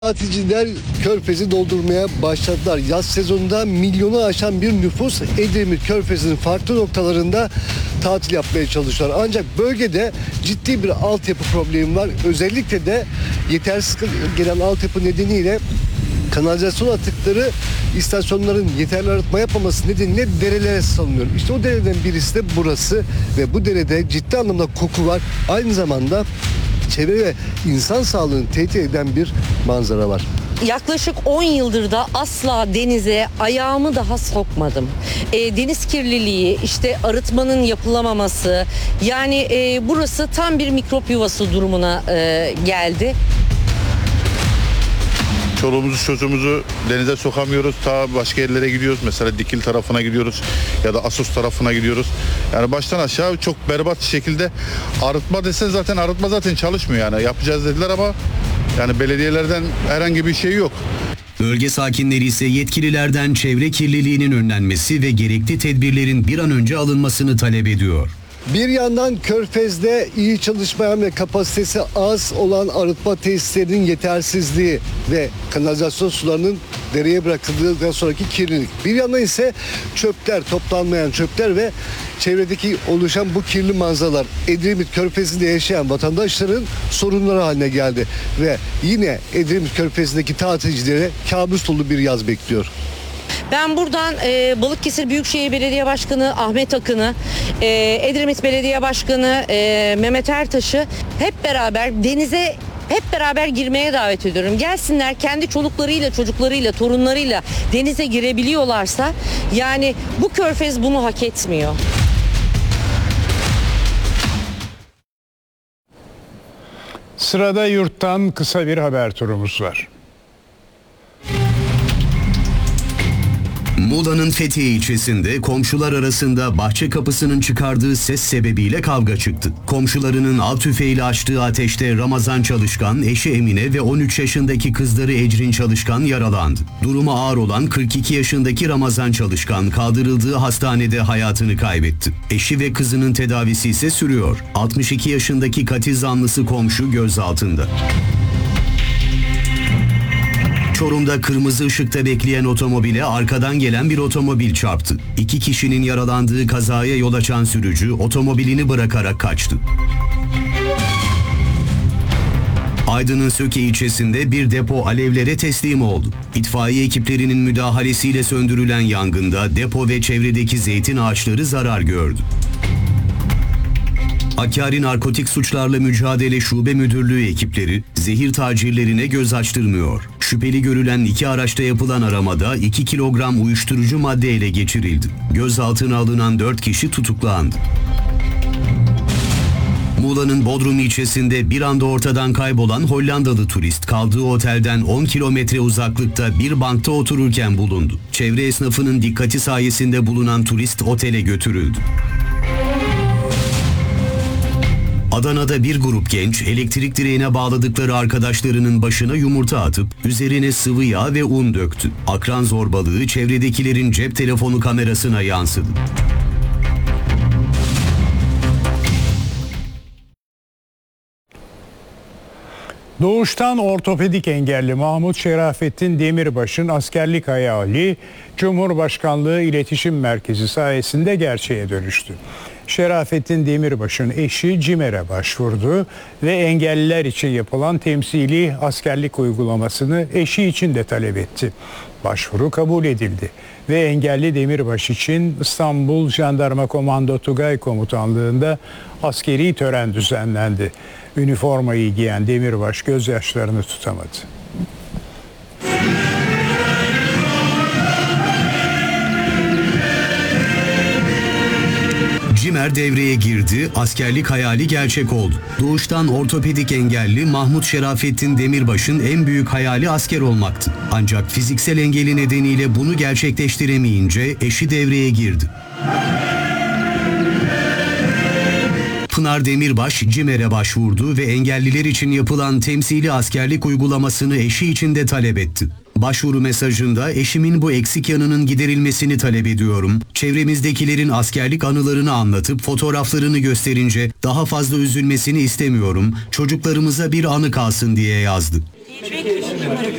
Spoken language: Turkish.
Tatilciler Körfez'i doldurmaya başladılar. Yaz sezonunda milyonu aşan bir nüfus Edremit Körfezi'nin farklı noktalarında tatil yapmaya çalışıyorlar. Ancak bölgede ciddi bir altyapı problemi var. Özellikle de yetersiz gelen altyapı nedeniyle kanalizasyon atıkları istasyonların yeterli arıtma yapmaması nedeniyle derelere salınıyor. İşte o dereden birisi de burası ve bu derede ciddi anlamda koku var. Aynı zamanda çevre ve insan sağlığını tehdit eden bir manzara var. Yaklaşık 10 yıldır da asla denize ayağımı daha sokmadım. Deniz kirliliği, işte arıtmanın yapılamaması, yani burası tam bir mikrop yuvası durumuna geldi. Çoluğumuzu çocuğumuzu denize sokamıyoruz. Ta başka yerlere gidiyoruz. Mesela Dikil tarafına gidiyoruz ya da Assos tarafına gidiyoruz. Yani baştan aşağı çok berbat şekilde arıtma desen zaten arıtma zaten çalışmıyor yani. Yapacağız dediler ama yani belediyelerden herhangi bir şey yok. Bölge sakinleri ise yetkililerden çevre kirliliğinin önlenmesi ve gerekli tedbirlerin bir an önce alınmasını talep ediyor. Bir yandan Körfez'de iyi çalışmayan ve kapasitesi az olan arıtma tesislerinin yetersizliği ve kanalizasyon sularının dereye bırakıldıktan sonraki kirlilik. Bir yandan ise çöpler, toplanmayan çöpler ve çevredeki oluşan bu kirli manzaralar Edremit Körfezi'nde yaşayan vatandaşların sorunları haline geldi. Ve yine Edremit Körfezi'ndeki tatilcilere kabus dolu bir yaz bekliyor. Ben buradan Balıkesir Büyükşehir Belediye Başkanı Ahmet Akın'ı, Edremit Belediye Başkanı Mehmet Ertaş'ı hep beraber denize girmeye davet ediyorum. Gelsinler, kendi çoluklarıyla, çocuklarıyla, torunlarıyla denize girebiliyorlarsa yani bu körfez bunu hak etmiyor. Sırada yurttan kısa bir haber turumuz var. Muğla'nın Fethiye ilçesinde komşular arasında bahçe kapısının çıkardığı ses sebebiyle kavga çıktı. Komşularının av tüfeğiyle açtığı ateşte Ramazan Çalışkan, eşi Emine ve 13 yaşındaki kızları Ecrin Çalışkan yaralandı. Durumu ağır olan 42 yaşındaki Ramazan Çalışkan kaldırıldığı hastanede hayatını kaybetti. Eşi ve kızının tedavisi ise sürüyor. 62 yaşındaki katil zanlısı komşu gözaltında. Çorum'da kırmızı ışıkta bekleyen otomobile arkadan gelen bir otomobil çarptı. 2 kişinin yaralandığı kazaya yol açan sürücü otomobilini bırakarak kaçtı. Aydın'ın Söke ilçesinde bir depo alevlere teslim oldu. İtfaiye ekiplerinin müdahalesiyle söndürülen yangında depo ve çevredeki zeytin ağaçları zarar gördü. Hakkari Narkotik Suçlarla Mücadele Şube Müdürlüğü ekipleri zehir tacirlerine göz açtırmıyor. Şüpheli görülen 2 araçta yapılan aramada 2 kilogram uyuşturucu madde ele geçirildi. Gözaltına alınan 4 kişi tutuklandı. Muğla'nın Bodrum ilçesinde bir anda ortadan kaybolan Hollandalı turist kaldığı otelden 10 kilometre uzaklıkta bir bankta otururken bulundu. Çevre esnafının dikkati sayesinde bulunan turist otele götürüldü. Adana'da bir grup genç elektrik direğine bağladıkları arkadaşlarının başına yumurta atıp üzerine sıvı yağ ve un döktü. Akran zorbalığı çevredekilerin cep telefonu kamerasına yansıdı. Doğuştan ortopedik engelli Mahmut Şerafettin Demirbaş'ın askerlik hayali Cumhurbaşkanlığı İletişim Merkezi sayesinde gerçeğe dönüştü. Şerafettin Demirbaş'ın eşi CİMER'e başvurdu ve engelliler için yapılan temsili askerlik uygulamasını eşi için de talep etti. Başvuru kabul edildi ve engelli Demirbaş için İstanbul Jandarma Komando Tugay Komutanlığı'nda askeri tören düzenlendi. Üniformayı giyen Demirbaş gözyaşlarını tutamadı. CİMER devreye girdi, askerlik hayali gerçek oldu. Doğuştan ortopedik engelli Mahmut Şerafettin Demirbaş'ın en büyük hayali asker olmaktı. Ancak fiziksel engeli nedeniyle bunu gerçekleştiremeyince eşi devreye girdi. Pınar Demirbaş CİMER'e başvurdu ve engelliler için yapılan temsili askerlik uygulamasını eşi için de talep etti. Başvuru mesajında eşimin bu eksik yanının giderilmesini talep ediyorum. Çevremizdekilerin askerlik anılarını anlatıp fotoğraflarını gösterince daha fazla üzülmesini istemiyorum. Çocuklarımıza bir anı kalsın diye yazdı.